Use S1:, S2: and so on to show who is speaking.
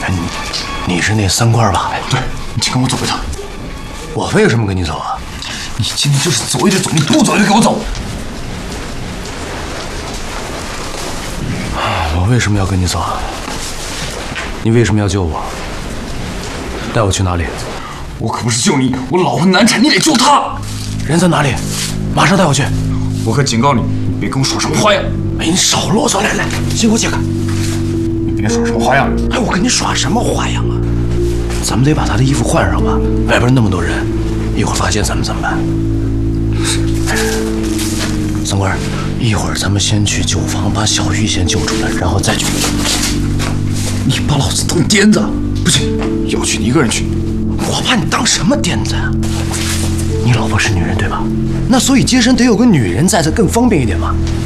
S1: 你是那三官吧？
S2: 哎，对，你请跟我走一趟。
S1: 我为什么跟你走啊？
S2: 你今天就是走也得走，你不走也得给我走。
S1: 我为什么要跟你走啊？你为什么要救我？带我去哪里？
S2: 我可不是救你，我老婆难产，你得救她。
S1: 人在哪里？马上带我去。
S2: 我可警告你，你别跟我耍什么花样。
S1: 哎，你少啰嗦，来，先给我解开。
S2: 你别耍什么花样。
S1: 哎，我跟你耍什么花样啊？咱们得把他的衣服换上吧，外边那么多人，一会儿发现咱们怎么办？三官，一会儿咱们先去酒房把小玉先救出来，然后再去。
S2: 你把老子当癫子？不行，要去你一个人去。
S1: 我把你当什么癫子啊？你老婆是女人对吧？那所以接生得有个女人在，才更方便一点嘛。